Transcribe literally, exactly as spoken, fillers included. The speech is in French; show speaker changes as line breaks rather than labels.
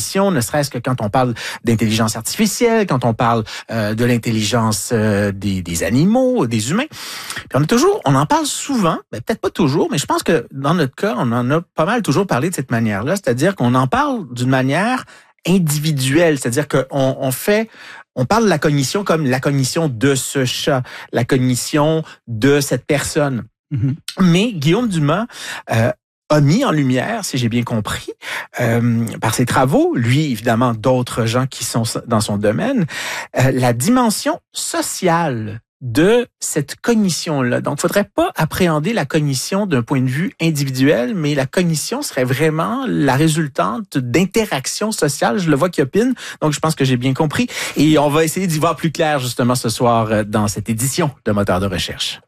cognition, ne serait-ce que quand on parle d'intelligence artificielle, quand on parle euh, de l'intelligence euh, des, des animaux, des humains. Puis on a toujours, on en parle souvent, ben peut-être pas toujours, mais je pense que dans notre cas, on en a pas mal toujours parlé de cette manière-là, c'est-à-dire qu'on en parle d'une manière individuelle, c'est-à-dire qu'on on fait, on parle de la cognition comme la cognition de ce chat, la cognition de cette personne. Mm-hmm. Mais Guillaume Dumas euh, a mis en lumière, si j'ai bien compris, euh, par ses travaux, lui, évidemment, d'autres gens qui sont dans son domaine, euh, la dimension sociale de cette cognition-là. Donc, il ne faudrait pas appréhender la cognition d'un point de vue individuel, mais la cognition serait vraiment la résultante d'interactions sociales. Je le vois qui opine, donc je pense que j'ai bien compris. Et on va essayer d'y voir plus clair, justement, ce soir dans cette édition de Moteur de recherche.